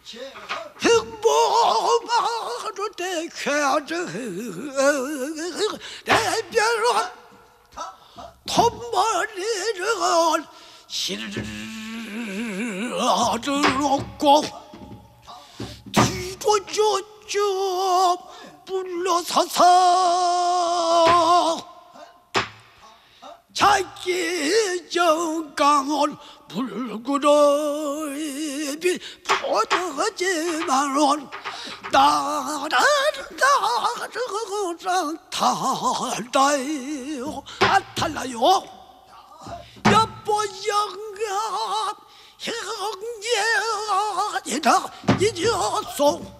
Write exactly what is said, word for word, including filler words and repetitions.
행복마루 대쾌하저 대별로 톱머리를 실어들었고 뒤로 쭉 불러서서 자기 정강을 불구르비 보더지만은 나라라라랑 탈다요 안 탈라요 여보 영감 형님이라 이녀소